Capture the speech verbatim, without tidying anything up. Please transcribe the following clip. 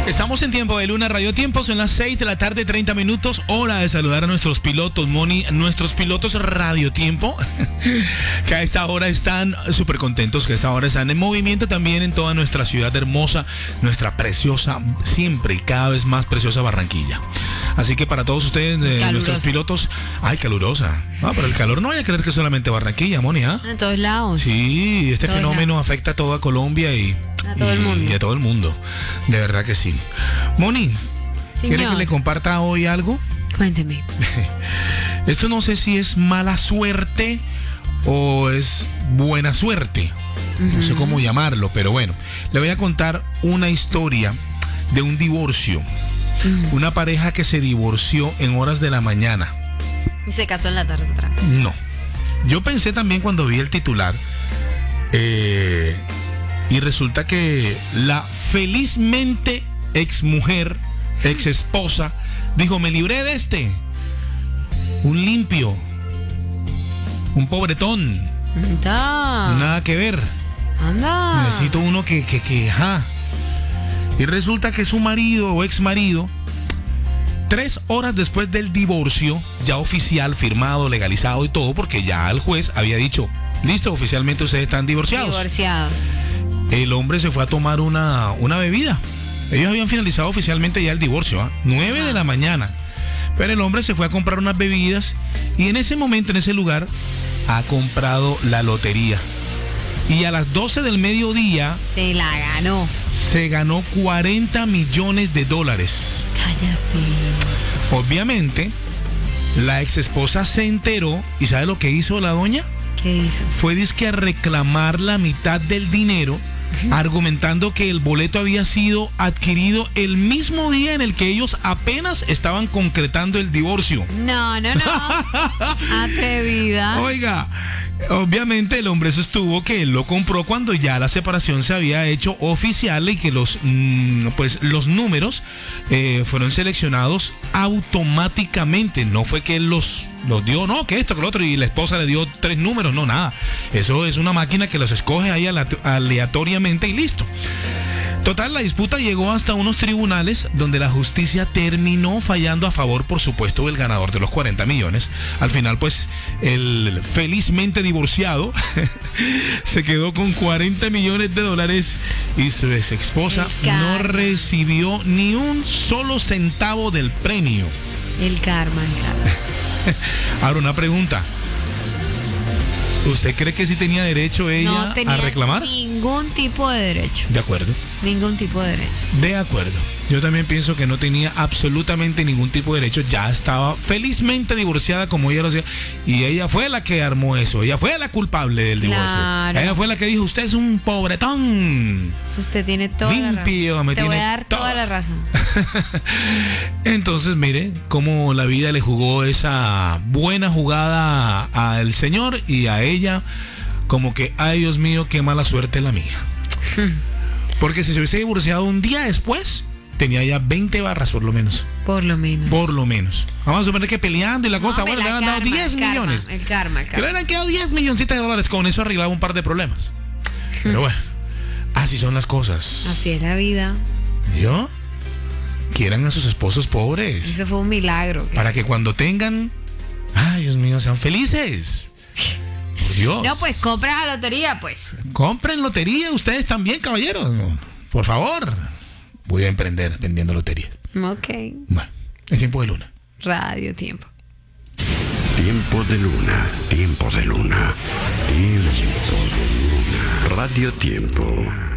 Estamos en Tiempo de Luna, Radio Tiempo, son las seis de la tarde, treinta minutos, hora de saludar a nuestros pilotos, Moni, nuestros pilotos Radio Tiempo, que a esta hora están súper contentos, que a esta hora están en movimiento también en toda nuestra ciudad hermosa, nuestra preciosa, siempre y cada vez más preciosa Barranquilla. Así que para todos ustedes, eh, nuestros pilotos, ay, calurosa, ah, pero el calor no vaya a creer que es solamente Barranquilla, Moni, ¿ah? En todos lados. Sí, este todos fenómeno lados. afecta a toda Colombia y... A todo y, el mundo. y a todo el mundo, de verdad que sí. Moni, ¿quiere Señor. que le comparta hoy algo? Cuénteme. Esto no sé si es mala suerte o es buena suerte. No sé cómo llamarlo, pero bueno. Le voy a contar una historia de un divorcio. Uh-huh. Una pareja que se divorció en horas de la mañana. Y se casó en la tarde otra vez. No. Yo pensé también cuando vi el titular... Eh... Y resulta que la felizmente exmujer, ex esposa, dijo, me libré de este. Un limpio. Un pobretón. Anda. Nada que ver. Anda. Necesito uno que, que, que, ajá. Y resulta que su marido o ex marido, tres horas después del divorcio, ya oficial, firmado, legalizado y todo, porque ya el juez había dicho, listo, oficialmente ustedes están divorciados. Divorciados. El hombre se fue a tomar una, una bebida. Ellos habían finalizado oficialmente ya el divorcio, ¿eh? nueve de la mañana. Pero el hombre se fue a comprar unas bebidas y en ese momento, en ese lugar, ha comprado la lotería. Y a las doce del mediodía... Se la ganó. Se ganó cuarenta millones de dólares. Cállate. Obviamente, la ex esposa se enteró y ¿sabe lo que hizo la doña? ¿Qué hizo? Fue dizque a reclamar la mitad del dinero, argumentando que el boleto había sido adquirido el mismo día en el que ellos apenas estaban concretando el divorcio. No, no, no. Atrevida. Oiga, obviamente el hombre sostuvo que él lo compró cuando ya la separación se había hecho oficial y que los, mmm, pues, los números eh, fueron seleccionados automáticamente. No fue que él los, los dio, no, que esto, que lo otro, y la esposa le dio tres números, no, nada. Eso es una máquina que los escoge ahí aleatoriamente y listo. Total, la disputa llegó hasta unos tribunales donde la justicia terminó fallando a favor, por supuesto, del ganador de los cuarenta millones. Al final, pues, el felizmente divorciado se quedó con cuarenta millones de dólares y su ex esposa no recibió ni un solo centavo del premio. El karma, el karma. Ahora, una pregunta. ¿Usted cree que sí tenía derecho ella no tenía a reclamar? Ningún tipo de derecho. De acuerdo. Ningún tipo de derecho. De acuerdo. Yo también pienso que no tenía absolutamente ningún tipo de derecho. Ya estaba felizmente divorciada como ella lo hacía. Y ella fue la que armó eso. Ella fue la culpable del divorcio. Claro. Ella fue la que dijo, usted es un pobretón. Usted tiene toda Limpio, la razón. me Te tiene voy a dar todo. toda la razón. Entonces, mire, cómo la vida le jugó esa buena jugada al señor y a ella. Como que, ay Dios mío, qué mala suerte la mía. Porque si se hubiese divorciado un día después, tenía ya veinte barras por lo menos. Por lo menos. Por lo menos. Vamos a suponer que peleando y la cosa, No, bueno, la le han dado karma, diez el karma, millones. El karma, el Que karma. le hubieran quedado diez milloncitos de dólares. Con eso arreglaba un par de problemas. Pero bueno, así son las cosas. Así es la vida. ¿Yo? Quieran a sus esposos pobres. Eso fue un milagro. Para que cuando tengan, ay Dios mío, sean felices. Por Dios. No, pues compra la lotería, pues. Compren lotería ustedes también, caballeros. Por favor. Voy a emprender vendiendo loterías. Ok. Bueno, es Tiempo de Luna. Radio Tiempo. Tiempo de Luna, tiempo de luna, tiempo de luna. Radio Tiempo.